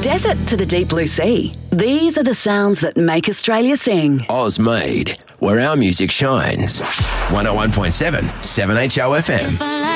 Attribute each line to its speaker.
Speaker 1: desert to the deep blue sea, these are the sounds that make Australia sing.
Speaker 2: Oz made, where our music shines. 101.7 7HO FM.